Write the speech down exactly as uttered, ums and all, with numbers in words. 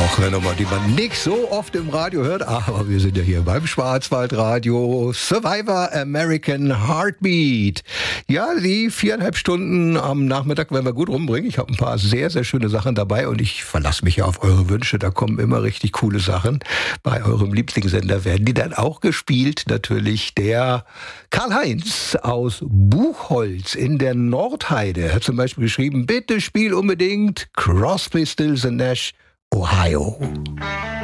Auch eine Nummer, die man nicht so oft im Radio hört, aber wir sind ja hier beim Schwarzwaldradio. Survivor American Heartbeat. Ja, die viereinhalb Stunden am Nachmittag werden wir gut rumbringen. Ich habe ein paar sehr, sehr schöne Sachen dabei und ich verlasse mich ja auf eure Wünsche. Da kommen immer richtig coole Sachen. Bei eurem Lieblingssender werden die dann auch gespielt. Natürlich der Karl-Heinz aus Buchholz in der Nordheide. Er hat zum Beispiel geschrieben, bitte spiel unbedingt Crosby, Stills and Nash, Ohio.